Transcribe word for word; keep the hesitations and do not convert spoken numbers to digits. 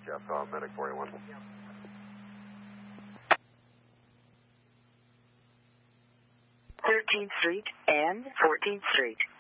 Jeff, uh, Medic forty-one. thirteenth Street and fourteenth Street.